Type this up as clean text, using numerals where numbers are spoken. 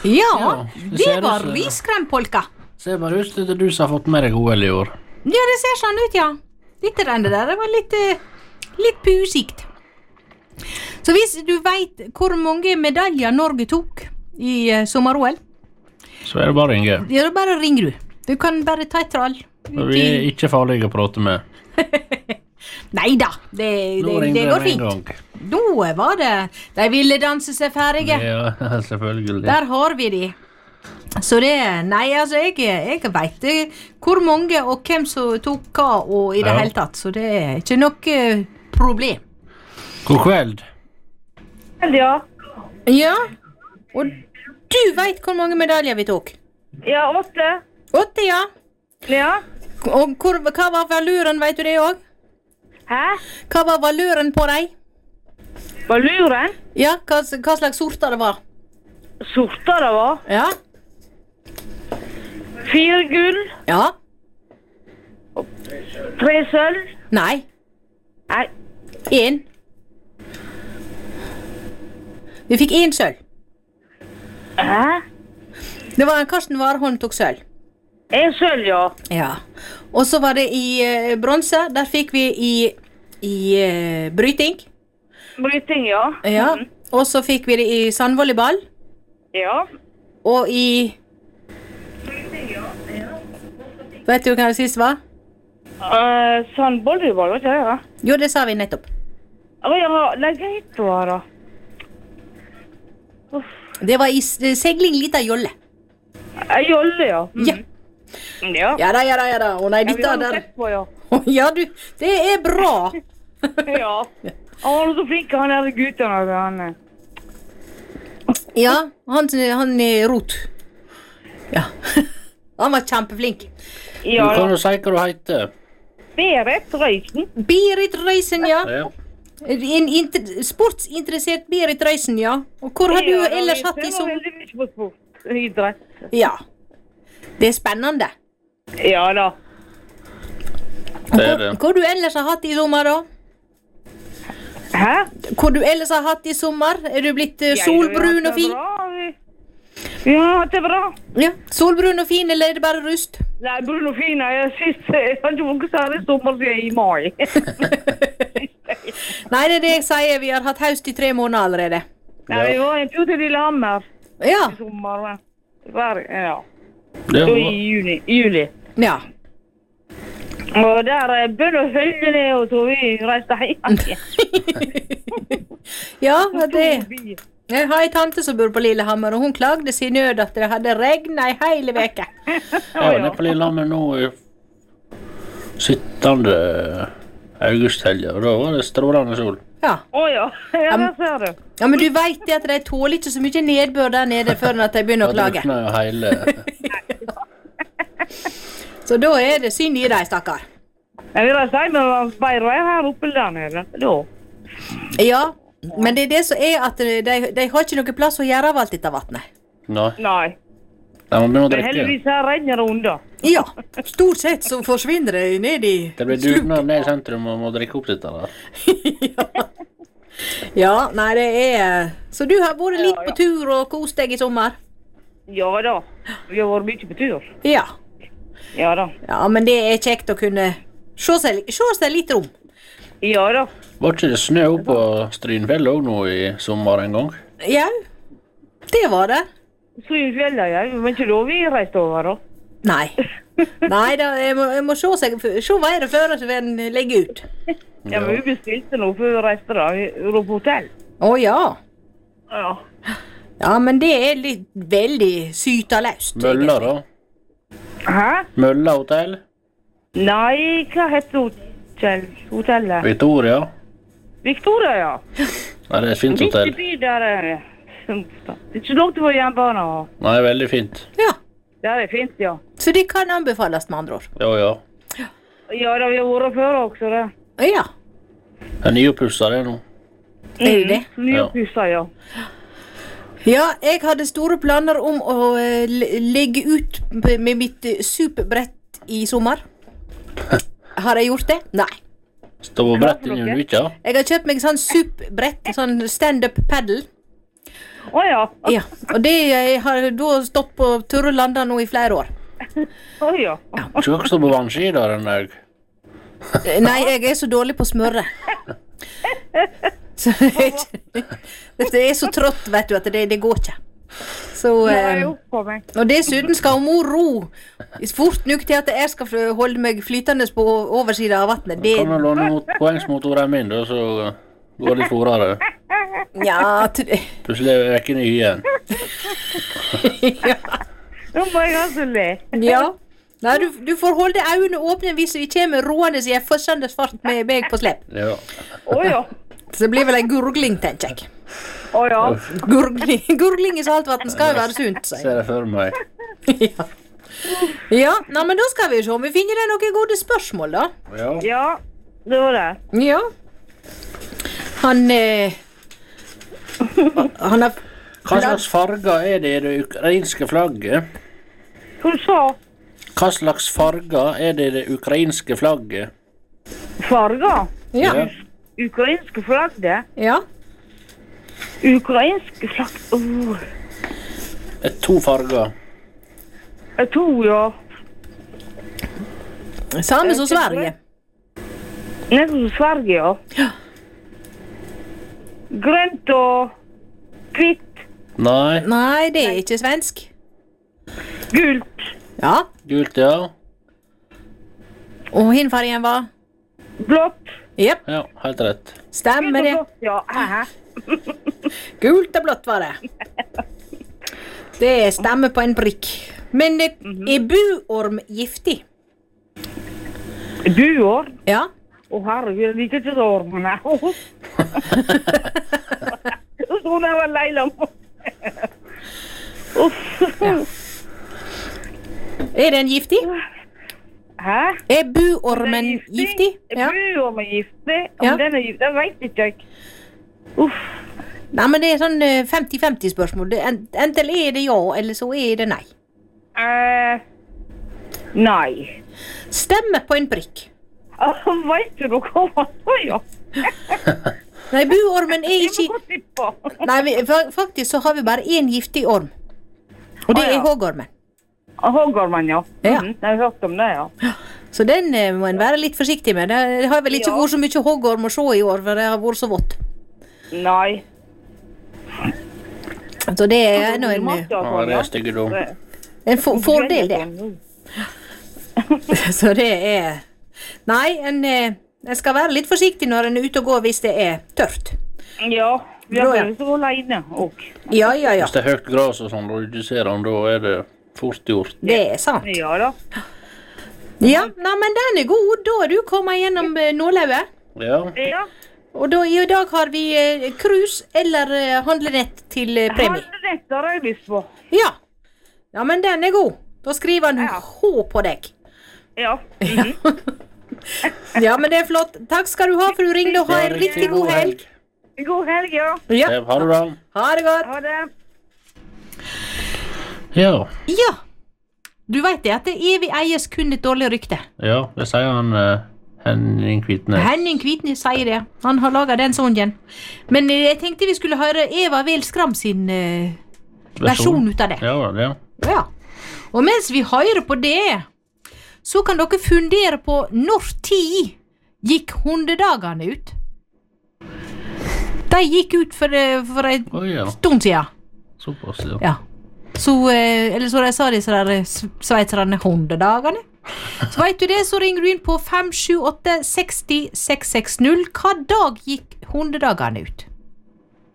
Ja, det var riskrempolka. Ser bare ut til at du som har fått med deg OL i år. Ja, det ser sånn ut, ja. Litt rende der, det var litt pusikt. Så hvis du vet hvor mange medaljer Norge tok i sommer-OL, så det bare å ringe. Ja, da bare ringer du. Du kan bare ta et trall. Vi ikke farlige å prate med. Neida, det går fint. Nå var det. De ville danse seg ferdige. Ja, selvfølgelig. Der har vi de. Så det, nei, altså, jeg vet hvor mange og hvem som tok hva og i det hele tatt, så det ikke noe problem. God kveld. Ja. Ja, og du vet hvor mange medaljer vi tok? Ja, 8. 8, ja. Ja. Og hva var valuren, vet du det også? Hæ? Hva var valuren på deg? Valuren? Ja, hva slags sorter det var? Sorter det var? Ja. 4 gull. Ja. 3 sølv. Nei. Nei. 1. Vi fikk 1 sølv. Hæ? Det var Karsten Warholm tok sølv. 1 sølv, ja. Ja. Og så var det i bronse. Der fikk vi i bryting. Bryting, ja. Ja. Og så fikk vi det i sandvolleyball. Ja. Og i... Vet du hva det siste var? Sandvolleyball, var ikke det, ja? Jo, det sa vi nettopp. Ja, legg hit var da. Det var i segling litt av jolle. Jolle, ja. Ja. Ja. Ja da. Og nei, Ja, vi dette har der... sett på, ja. Ja, du, det er bra. Ja. Han var så flink, han der gutten, han. Ja, han er rot. Ja. Han var kjempeflink. Ja, Du kan da. jo si hva du heter. Berit Røysen. Berit Røysen, ja. Ja. En sportsinteressert Berit Røysen, ja. Og hvor har du Ja, da, ellers vi hatt i ser som... veldig mye på sport. Idrett. Ja. Det er spennende. Ja da. Det er det. Hvor du ellers har hatt i sommer, da? Hæ? Hvor du ellers har hatt i sommer? Er du blitt solbrun og fin? Vi har hatt det bra. Ja, solbrun og fin, eller er det bare rust? Nei, brun og fin er sist. Jeg har ikke vært særlig sommer siden i mai. Nei, det er det jeg sier. Vi har hatt høst i 3 måneder allerede. Nei, vi var en tur til Lillehammer Ja, i sommer. Ja. Det Så var... i juli. ja. Og der begynte å følge ned, og så vi reiste hjem. Ja, det... Jeg har en tante som bor på Lillehammer, og hun klagde sin nød at det hadde regnet i hele veke. Ja, nede på Lillehammer nå i 17. augusthelga, og da var det strålende sol. Ja. Åja, ja, der ser du. Ja, men du vet det at de tåler ikke så mye nedbør der nede før at de begynner å Da klage. drukner jo hele... Så da er det synd i deg, stakkar. Jeg vil si med Beiro er her oppe der nede. Da. Ja, men det er det som er at de har ikke noe plass å gjøre av alt dette vattnet. Nei, Nei. de må begynne å Men drikke. heldigvis her renner det unna. Ja, stort sett så forsvinner det ned i Det blir dugnad ned i sentrum og må drikke opp dette der. Ja, nei, det er... Så du har vært litt på tur og kost deg i sommer? Ja da. Vi har vært mye på tur. Ja. Ja da. Ja, men det er kjekt å kunne se seg litt om. Ja da. Var ikke det snø opp på Strynfjell også nå i sommer en gang? Ja, det var det. Strynfjellet, ja. Men ikke da vi reiste over, da. Nei. Nei da, jeg må se været før en legger ut. Ja, men vi bestilte noe før vi reiste da. Vi var på hotell. Å ja. Ja. Ja, men det er litt veldig sytaløst. Mølla da? Hæ? Mølla hotell? Nei, hva heter hotellet? Victoria? Victoria, ja. Nei, det er et fint Litt hotell. by der. Det er ikke langt over jernbanen. Nei, veldig fint. Ja, Der er fint, ja. så det kan anbefales med andre ord. Ja, ja. Ja, da vi har vært før også, det. Ja, Det er nyoppussa det nå. er det det? Nyoppussa, ja. Ja, jeg hadde store planer om å legge ut med mitt superbrett i sommer. Har jeg gjort det? Nei. Stå på brett inn i uka. Jeg har kjøpt meg sånn superbrett, sånn stand-up paddle. Åja. Ja, og det har da stått på tørre landa nå i flere år. Åja. Du skal ikke stå på vannski da, den der. Nei, jeg er så dårlig på smørre. Så det er så trått, vet du, at det går ikke. Så, Nei, opp på meg. og dessuten skal mor ro fort nok til at jeg skal holde meg flytende på oversida av vattnet. Det, Kan du låne poengsmotoren min da, så går det litt fortere. ja, Plutselig er jeg ikke ny igjen. Nå må jeg altså le. ja. Nei, du får holde øynene åpne hvis vi kommer roende i en fossende fart med meg på slep. Ja. Åja. Så det blir vel en gurgling, tenker jeg. Åja. Gurgling i saltvann skal jo være sunt, sier Ser jeg for meg. ja. Ja, nei, men da skal vi se om vi finner det noen gode spørsmål, da. Ja. Ja, det var det. Ja. Han har Hva slags farger er det i det ukrainske flagget? Hva du sa? Hva slags farger er det i det ukrainske flagget? Farger? Ja. Ukrainske flagg, det? Ja. Ukrainske flagg? Det er 2 farger. Jeg tror, ja. Samme som Sverige. Nede som Sverige, ja. Ja. Grønt og hvitt. Nei. Nei, det er ikke svensk. Gult. Ja. Gult, ja. Og hinfargen var? Blått. Jepp, Ja, helt rett. stemmer det. Blått, ja. Hæ? Gult og blått var det. Det stemmer på en prikk. Men er buorm giftig? Buår. Ja. Å herregud, jeg liker ikke så ormene. Så tror jeg var lei lam. Er den giftig? Hæ? Er buormen giftig? Ja. Buorm er giftig? Ja. Om den er giftig, det vet ikke jeg. Uff. Nei, men det er sånn 50-50 spørsmål. Enten er det ja, eller så er det nei. Nei. Stemme på en prikk. Vet du hva man sier? Nei, buormen er Jeg ikke... må gå tippa. Nei, faktisk så har vi bare en giftig orm. Og det Å, ja. er hoggormen. Hoggormen, ja. Ja. Jeg har hørt om det, ja. Så den må en være litt forsiktig med. Det har vel ikke Ja. vært så mye hoggorm å se i år, for det har vært så vått. Nei. Så det er nå en, Ja, det er styggedom. en fordel, det. Så det er... Nei, en skal være litt forsiktig når en er ute og går hvis det er tørt. Ja, vi Bra, har ja. vært så alene også. Ja, ja, ja. Hvis det er høyt gras og sånn, og du ser den, da er det fort gjort. Det er sant. Ja da. Ja, nei, men den er god. Da er du kommet gjennom nålauget. Ja. Ja. Og da, i dag har vi krus eller handlenett til premie. Handlenett har jeg lyst på. Ja. Ja, men den er god. Da skriver han Ja. H på deg. Ja. Ja, men det er flott. Takk skal du ha for du ringde, og ha en riktig god helg. God helg, ja. Ja, Ha det bra. ha det godt. Ha det. Ja. Ja. Du vet det, at det evig eies kun et dårlig rykte. Ja, det sier han Henning Kvitnes. Henning Kvitnes sier det. Han har laget den sangen. Men jeg tenkte vi skulle høre Eva Vel Skram sin versjon ut av det. Ja, ja. Ja. Og mens vi hører på det, så kan dere fundere på når tid gikk hundedagene ut. De gikk ut for en Oi, ja. stund siden. Såpass, ja. Ja. Så, eller så de sa disse der sveitserne hundedagene. Så vet du det, så ringer du inn på 578 60 660. Hva dag gikk hundedagene ut?